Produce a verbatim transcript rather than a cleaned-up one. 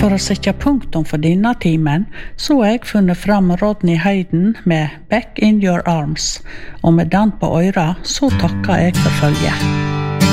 For å sette punktum for denne timen, så har jeg funnet fram Rodney Hayden med Back in Your Arms, og med den på øra, så takker jeg for følget.